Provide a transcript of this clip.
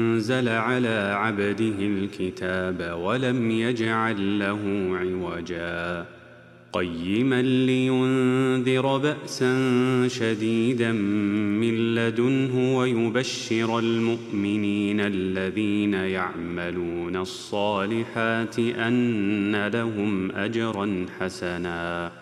أنزل على عبده الكتاب ولم يجعل له عوجا قيما لينذر بأسا شديدا من لدنه ويبشر المؤمنين الذين يعملون الصالحات أن لهم أجرا حسنا